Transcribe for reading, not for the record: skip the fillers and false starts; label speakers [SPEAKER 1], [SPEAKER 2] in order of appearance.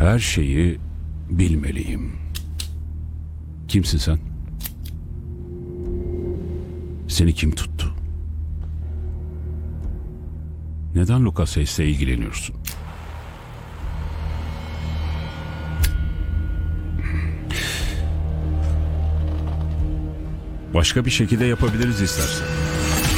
[SPEAKER 1] Her şeyi bilmeliyim. Kimsin sen? Seni kim tuttu? Neden Lucas Hayes'le ilgileniyorsun? Başka bir şekilde yapabiliriz istersen.